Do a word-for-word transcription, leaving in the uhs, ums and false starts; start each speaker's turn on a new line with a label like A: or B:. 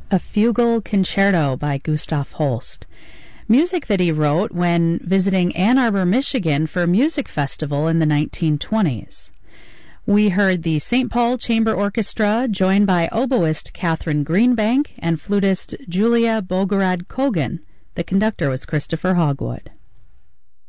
A: A Fugal Concerto by Gustav Holst. Music that he wrote when visiting Ann Arbor, Michigan for a music festival in the nineteen twenties. We heard the Saint Paul Chamber Orchestra joined by oboist Catherine Greenbank and flutist Julia Bogorad Kogan. The conductor was Christopher Hogwood.